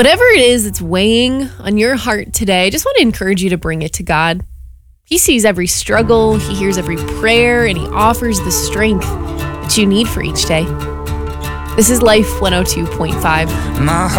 Whatever it is that's weighing on your heart today, I just want to encourage you to bring it to God. He sees every struggle, He hears every prayer, and He offers the strength that you need for each day. This is Life 102.5. My heart